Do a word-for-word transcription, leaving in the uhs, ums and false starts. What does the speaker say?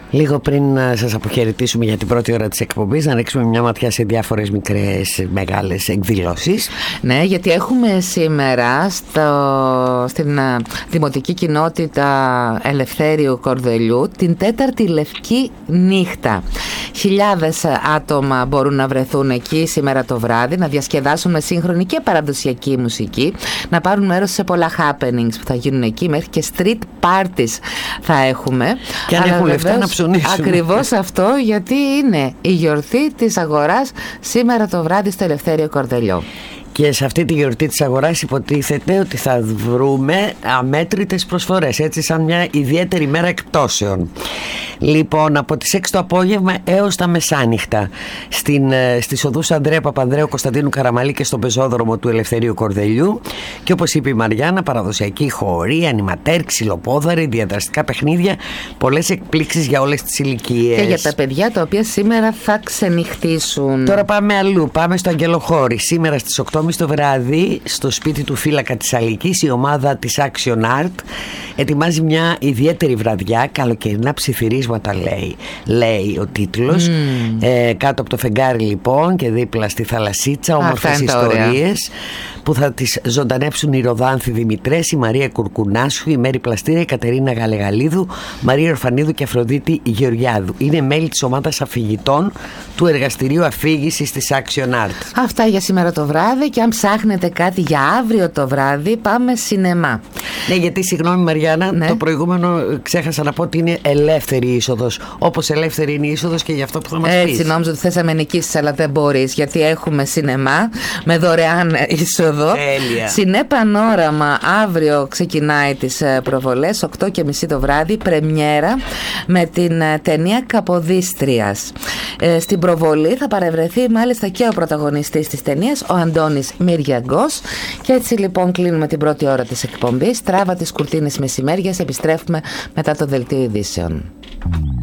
Λίγο πριν σας αποχαιρετήσουμε για την πρώτη ώρα της εκπομπής, να ρίξουμε μια ματιά σε διάφορες μικρές μεγάλες εκδηλώσεις. Ναι, γιατί έχουμε σήμερα στο, στην Δημοτική Κοινότητα Ελευθέριου Κορδελιού την τέταρτη Λευκή Νύχτα. Χιλιάδες άτομα μπορούν να βρεθούν εκεί σήμερα το βράδυ, να διασκεδάσουν με σύγχρονη και παραδοσιακή μουσική, να πάρουν μέρος σε πολλά happenings που θα γίνουν εκεί, μέχρι και street parties θα έχουμε. Και αν έχουν λεφτά να ψωνίσουν. Ακριβώς αυτό, γιατί είναι η γιορτή της αγοράς σήμερα το βράδυ στο Ελευθέριο Κορδελιό. Και σε αυτή τη γιορτή της αγοράς υποτίθεται ότι θα βρούμε αμέτρητες προσφορές, έτσι σαν μια ιδιαίτερη μέρα εκπτώσεων. Λοιπόν, από τις έξι το απόγευμα έως τα μεσάνυχτα στην, στις οδούς Ανδρέα Παπανδρέου, Κωνσταντίνου Καραμαλή και στον πεζόδρομο του Ελευθερίου Κορδελιού. Και όπως είπε η Μαριάννα, παραδοσιακή χορή, ανιματέρ, ξυλοπόδαρη, διαδραστικά παιχνίδια, πολλές εκπλήξεις για όλες τις ηλικίες. Και για τα παιδιά τα οποία σήμερα θα ξενυχτήσουν. Τώρα πάμε αλλού, πάμε στο Αγγελοχώρι. Σήμερα στις οκτώ και μισή το βράδυ, στο σπίτι του φύλακα της Αλικής, η ομάδα της Action Art ετοιμάζει μια ιδιαίτερη βραδιά, καλοκαιρινά ψιθυρίσματα λέει, λέει ο τίτλος. Mm. Ε, κάτω από το φεγγάρι λοιπόν και δίπλα στη θαλασσίτσα, όμορφες ιστορίες που θα τις ζωντανέψουν η Ροδάνθη Δημητρές, η Μαρία Κουρκουνάσου, η Μέρη Πλαστήρα, η Κατερίνα Γαλεγαλίδου, Μαρία Ορφανίδου και Αφροδίτη Γεωργιάδου. Είναι μέλη της ομάδας αφηγητών του εργαστηρίου αφήγησης της Action Art. Αυτά για σήμερα το βράδυ, και αν ψάχνετε κάτι για αύριο το βράδυ, πάμε σινεμά. Ναι, γιατί συγγνώμη Μαριάννα, ναι. Το προηγούμενο ξέχασα να πω ότι είναι ελεύθερη είσοδος. Όπως ελεύθερη είναι η είσοδος και για αυτό που θα μας πεις. Έτσι, νόμιζα ότι θες να με νικήσεις, αλλά δεν μπορείς, γιατί έχουμε σινεμά με δωρεάν είσοδο. Τέλεια. Σινέ Πανόραμα αύριο ξεκινάει τις προβολές, οκτώ και μισή το βράδυ, πρεμιέρα με την ταινία Καποδίστριας. Ε, στην προβολή θα παρευρεθεί μάλιστα και ο πρωταγωνιστής της ταινίας, ο Αντώνης Μυριαγκός. Και έτσι λοιπόν κλείνουμε την πρώτη ώρα της εκπομπής. Τράβα τις κουρτίνες μεσημέριας, επιστρέφουμε μετά το δελτίο ειδήσεων.